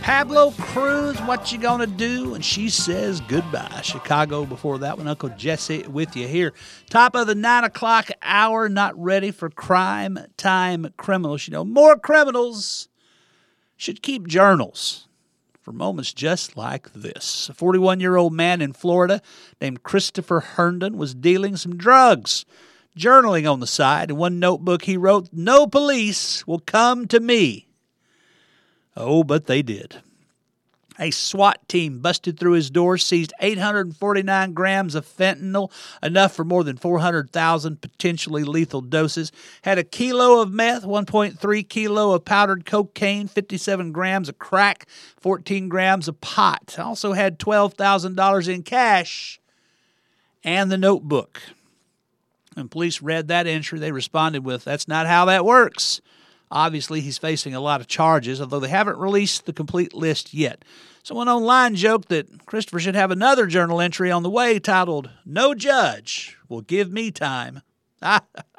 Pablo Cruz, what you gonna do? And she says goodbye. Chicago before that one. Uncle Jesse with you here. Top of the 9 o'clock hour, not ready for crime time criminals. You know, more criminals should keep journals for moments just like this. A 41-year-old man in Florida named Christopher Herndon was dealing some drugs, journaling on the side. In one notebook he wrote, "No police will come to me." Oh, but they did. A SWAT team busted through his door, seized 849 grams of fentanyl, enough for more than 400,000 potentially lethal doses, had a kilo of meth, 1.3 kilo of powdered cocaine, 57 grams of crack, 14 grams of pot. Also had $12,000 in cash and the notebook. When police read that entry, they responded with, "That's not how that works." Obviously, he's facing a lot of charges, although they haven't released the complete list yet. Someone online joked that Christopher should have another journal entry on the way titled, "No judge will give me time."